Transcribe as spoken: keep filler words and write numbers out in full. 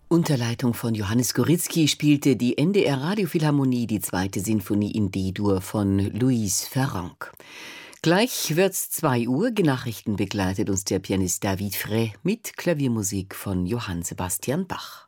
Unter Leitung von Johannes Goritzky spielte die N D R Radiophilharmonie die zweite Sinfonie in D-Dur von Louise Ferranc. Gleich wird's zwei Uhr. Nachrichten begleitet uns der Pianist David Frey mit Klaviermusik von Johann Sebastian Bach.